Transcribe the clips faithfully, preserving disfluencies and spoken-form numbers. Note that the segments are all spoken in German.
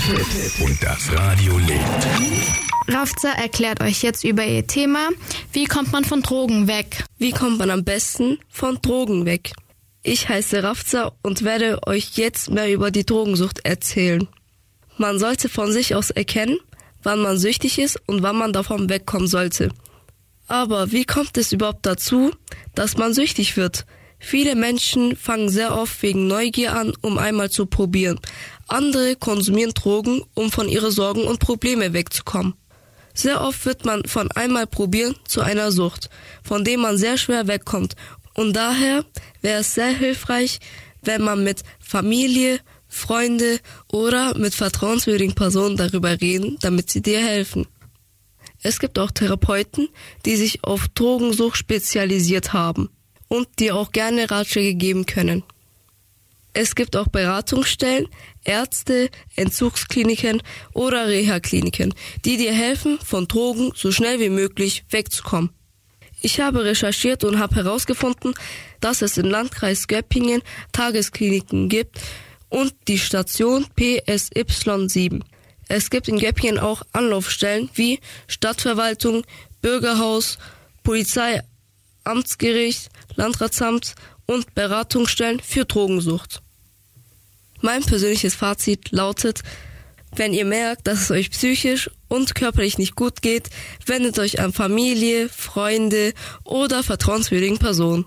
Tipps. Und das Radio lebt. Rafza erklärt euch jetzt über ihr Thema, wie kommt man von Drogen weg? Wie kommt man am besten von Drogen weg? Ich heiße Rafza und werde euch jetzt mehr über die Drogensucht erzählen. Man sollte von sich aus erkennen, wann man süchtig ist und wann man davon wegkommen sollte. Aber wie kommt es überhaupt dazu, dass man süchtig wird? Viele Menschen fangen sehr oft wegen Neugier an, um einmal zu probieren. Andere konsumieren Drogen, um von ihren Sorgen und Problemen wegzukommen. Sehr oft wird man von einmal probieren zu einer Sucht, von dem man sehr schwer wegkommt. Und daher wäre es sehr hilfreich, wenn man mit Familie, Freunde oder mit vertrauenswürdigen Personen darüber reden, damit sie dir helfen. Es gibt auch Therapeuten, die sich auf Drogensucht spezialisiert haben und dir auch gerne Ratschläge geben können. Es gibt auch Beratungsstellen, Ärzte, Entzugskliniken oder Reha-Kliniken, die dir helfen, von Drogen so schnell wie möglich wegzukommen. Ich habe recherchiert und habe herausgefunden, dass es im Landkreis Göppingen Tageskliniken gibt und die Station P S Y sieben. Es gibt in Göppingen auch Anlaufstellen wie Stadtverwaltung, Bürgerhaus, Polizei, Amtsgericht, Landratsamt und Beratungsstellen für Drogensucht. Mein persönliches Fazit lautet, wenn ihr merkt, dass es euch psychisch und körperlich nicht gut geht, wendet euch an Familie, Freunde oder vertrauenswürdigen Personen.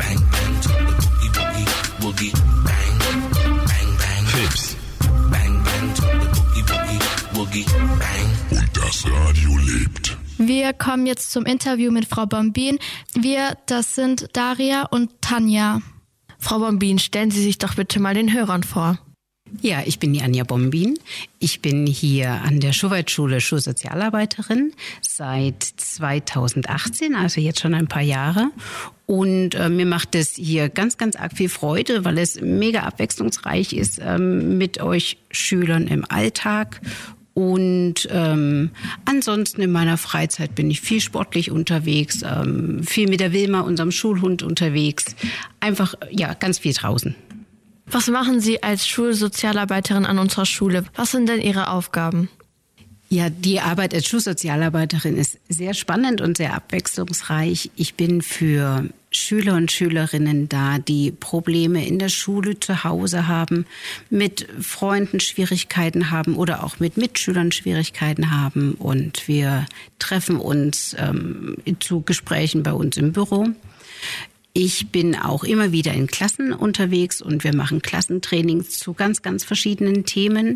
Tipps. Und das Radio lebt. Wir kommen jetzt zum Interview mit Frau Bombin. Wir, das sind Daria und Tanja. Frau Bombin, stellen Sie sich doch bitte mal den Hörern vor. Ja, ich bin die Anja Bombin. Ich bin hier an der Schulweitschule Schulsozialarbeiterin seit zweitausendachtzehn, also jetzt schon ein paar Jahre. Und äh, mir macht es hier ganz, ganz arg viel Freude, weil es mega abwechslungsreich ist ähm, mit euch Schülern im Alltag. Und ähm, ansonsten in meiner Freizeit bin ich viel sportlich unterwegs, ähm, viel mit der Wilma, unserem Schulhund, unterwegs. Einfach, ja, ganz viel draußen. Was machen Sie als Schulsozialarbeiterin an unserer Schule? Was sind denn Ihre Aufgaben? Ja, die Arbeit als Schulsozialarbeiterin ist sehr spannend und sehr abwechslungsreich. Ich bin für Schüler und Schülerinnen da, die Probleme in der Schule zu Hause haben, mit Freunden Schwierigkeiten haben oder auch mit Mitschülern Schwierigkeiten haben. Und wir treffen uns ähm, zu Gesprächen bei uns im Büro. Ich bin auch immer wieder in Klassen unterwegs und wir machen Klassentrainings zu ganz, ganz verschiedenen Themen.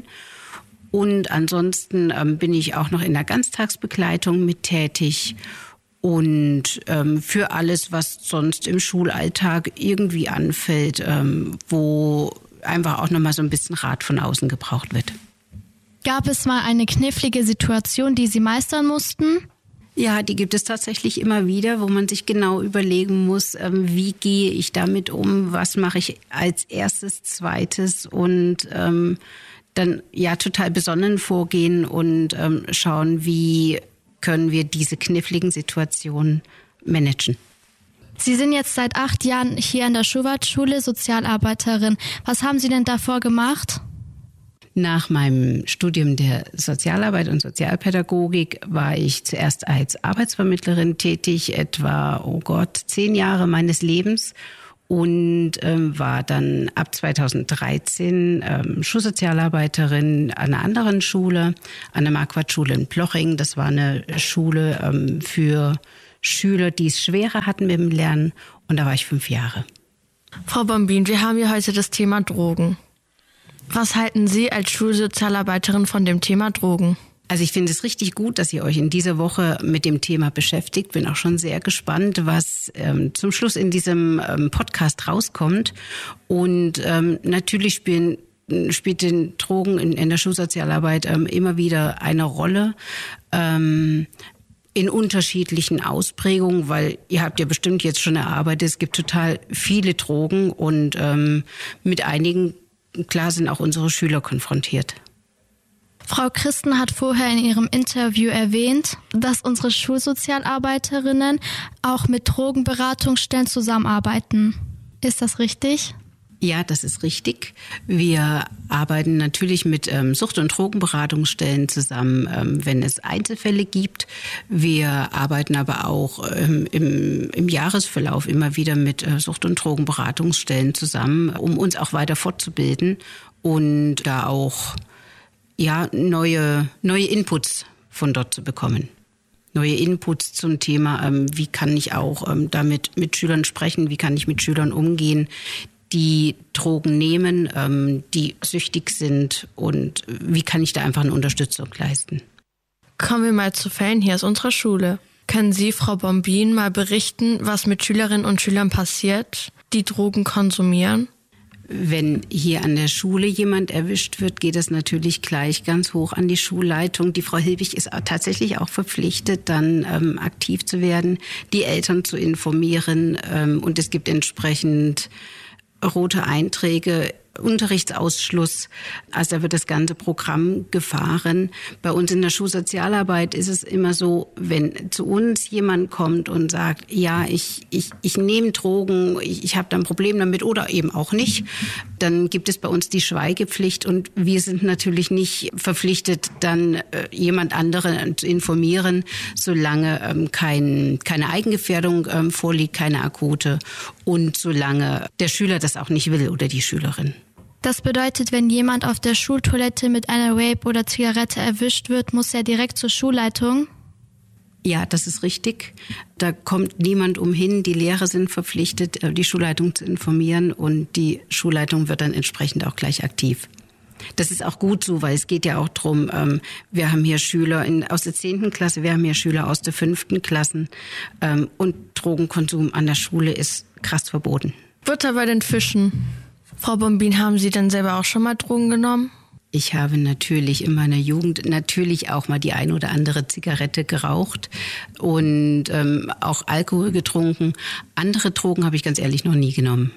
Und ansonsten ähm, bin ich auch noch in der Ganztagsbegleitung mit tätig und ähm, für alles, was sonst im Schulalltag irgendwie anfällt, ähm, wo einfach auch nochmal so ein bisschen Rat von außen gebraucht wird. Gab es mal eine knifflige Situation, die Sie meistern mussten? Ja, die gibt es tatsächlich immer wieder, wo man sich genau überlegen muss, ähm, wie gehe ich damit um, was mache ich als erstes, zweites und ähm, dann ja total besonnen vorgehen und ähm, schauen, wie können wir diese kniffligen Situationen managen. Sie sind jetzt seit acht Jahren hier an der Schulweitschule Sozialarbeiterin. Was haben Sie denn davor gemacht? Nach meinem Studium der Sozialarbeit und Sozialpädagogik war ich zuerst als Arbeitsvermittlerin tätig, etwa, oh Gott, zehn Jahre meines Lebens. Und ähm, war dann ab zweitausenddreizehn ähm, Schulsozialarbeiterin an einer anderen Schule, an der Marquardt-Schule in Ploching. Das war eine Schule ähm, für Schüler, die es schwerer hatten mit dem Lernen. Und da war ich fünf Jahre. Frau Bombin, wir haben hier heute das Thema Drogen. Was halten Sie als Schulsozialarbeiterin von dem Thema Drogen? Also ich finde es richtig gut, dass ihr euch in dieser Woche mit dem Thema beschäftigt. Bin auch schon sehr gespannt, was ähm, zum Schluss in diesem ähm, Podcast rauskommt. Und ähm, natürlich spielen, spielt den Drogen in, in der Schulsozialarbeit ähm, immer wieder eine Rolle. Ähm, in unterschiedlichen Ausprägungen, weil ihr habt ja bestimmt jetzt schon erarbeitet, es gibt total viele Drogen und ähm, mit einigen, klar, sind auch unsere Schüler konfrontiert. Frau Christen hat vorher in ihrem Interview erwähnt, dass unsere Schulsozialarbeiterinnen auch mit Drogenberatungsstellen zusammenarbeiten. Ist das richtig? Ja, das ist richtig. Wir arbeiten natürlich mit ähm, Sucht- und Drogenberatungsstellen zusammen, ähm, wenn es Einzelfälle gibt. Wir arbeiten aber auch ähm, im, im Jahresverlauf immer wieder mit äh, Sucht- und Drogenberatungsstellen zusammen, um uns auch weiter fortzubilden und da auch ja, neue, neue Inputs von dort zu bekommen. Neue Inputs zum Thema, ähm, wie kann ich auch ähm, damit mit Schülern sprechen, wie kann ich mit Schülern umgehen, die Drogen nehmen, ähm, die süchtig sind und wie kann ich da einfach eine Unterstützung leisten. Kommen wir mal zu Fällen hier aus unserer Schule. Können Sie, Frau Bombin, mal berichten, was mit Schülerinnen und Schülern passiert, die Drogen konsumieren? Wenn hier an der Schule jemand erwischt wird, geht es natürlich gleich ganz hoch an die Schulleitung. Die Frau Hilbig ist tatsächlich auch verpflichtet, dann ähm, aktiv zu werden, die Eltern zu informieren ähm, und es gibt entsprechend rote Einträge, Unterrichtsausschluss. Also da wird das ganze Programm gefahren. Bei uns in der Schulsozialarbeit ist es immer so, wenn zu uns jemand kommt und sagt, ja, ich, ich, ich nehme Drogen, ich, ich habe da ein Problem damit oder eben auch nicht, dann gibt es bei uns die Schweigepflicht und wir sind natürlich nicht verpflichtet, dann äh, jemand anderen zu informieren, solange ähm, kein, keine Eigengefährdung ähm, vorliegt, keine akute und solange der Schüler das auch nicht will oder die Schülerin. Das bedeutet, wenn jemand auf der Schultoilette mit einer Vape oder Zigarette erwischt wird, muss er direkt zur Schulleitung? Ja, das ist richtig. Da kommt niemand umhin. Die Lehrer sind verpflichtet, die Schulleitung zu informieren und die Schulleitung wird dann entsprechend auch gleich aktiv. Das ist auch gut so, weil es geht ja auch drum. Ähm, wir haben hier Schüler in, aus der zehnten Klasse, wir haben hier Schüler aus der fünften Klassen ähm, und Drogenkonsum an der Schule ist krass verboten. Butter bei den Fischen. Frau Bombin, haben Sie denn selber auch schon mal Drogen genommen? Ich habe natürlich in meiner Jugend natürlich auch mal die ein oder andere Zigarette geraucht und ähm, auch Alkohol getrunken. Andere Drogen habe ich ganz ehrlich noch nie genommen.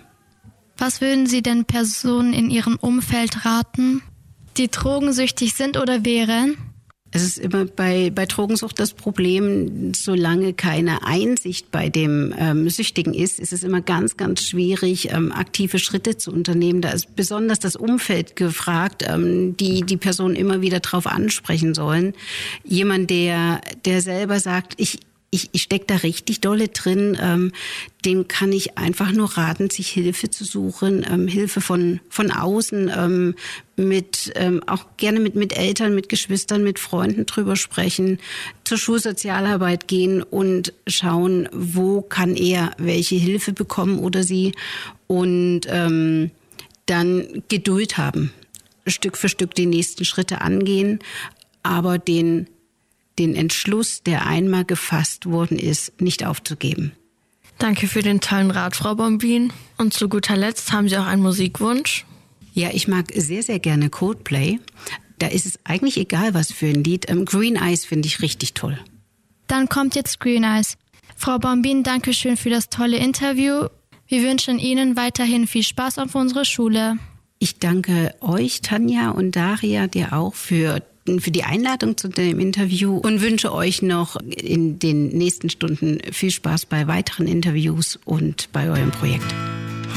Was würden Sie denn Personen in Ihrem Umfeld raten, die drogensüchtig sind oder wären? Es ist immer bei, bei Drogensucht das Problem, solange keine Einsicht bei dem ähm, Süchtigen ist, ist es immer ganz, ganz schwierig, ähm, aktive Schritte zu unternehmen. Da ist besonders das Umfeld gefragt, ähm, die die Person immer wieder drauf ansprechen sollen. Jemand, der, der selber sagt, ich Ich, ich stecke da richtig dolle drin, ähm, dem kann ich einfach nur raten, sich Hilfe zu suchen, ähm, Hilfe von von außen, ähm, mit ähm, auch gerne mit mit Eltern, mit Geschwistern, mit Freunden drüber sprechen, zur Schulsozialarbeit gehen und schauen, wo kann er welche Hilfe bekommen oder sie und ähm, dann Geduld haben, Stück für Stück die nächsten Schritte angehen, aber den den Entschluss, der einmal gefasst worden ist, nicht aufzugeben. Danke für den tollen Rat, Frau Bombin. Und zu guter Letzt haben Sie auch einen Musikwunsch? Ja, ich mag sehr, sehr gerne Coldplay. Da ist es eigentlich egal, was für ein Lied. Ähm, Green Eyes finde ich richtig toll. Dann kommt jetzt Green Eyes. Frau Bombin, danke schön für das tolle Interview. Wir wünschen Ihnen weiterhin viel Spaß auf unserer Schule. Ich danke euch, Tanja und Daria, dir auch für für die Einladung zu dem Interview und wünsche euch noch in den nächsten Stunden viel Spaß bei weiteren Interviews und bei eurem Projekt.